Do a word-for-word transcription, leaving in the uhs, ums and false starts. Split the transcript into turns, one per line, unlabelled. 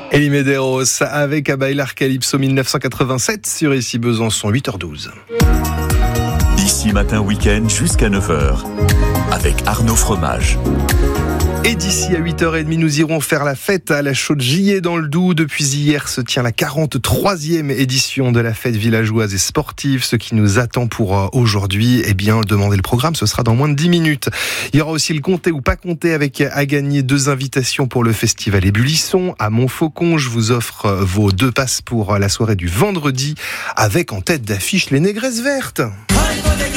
Elie Medeiros avec A Bailar Calypso mille neuf cent quatre-vingt-sept sur Ici Besançon, huit heures douze.
Ici Matin Week-end jusqu'à neuf heures avec Arnaud Fromage.
Et d'ici à huit heures trente, nous irons faire la fête à la Chaude-Gillet dans le Doubs. Depuis hier se tient la quarante-troisième édition de la fête villageoise et sportive. Ce qui nous attend pour aujourd'hui, eh bien, demandez le programme, ce sera dans moins de dix minutes. Il y aura aussi le compter ou pas compter avec à gagner deux invitations pour le festival Ébullisson à Montfaucon. Je vous offre vos deux passes pour la soirée du vendredi avec en tête d'affiche les Négresses Vertes.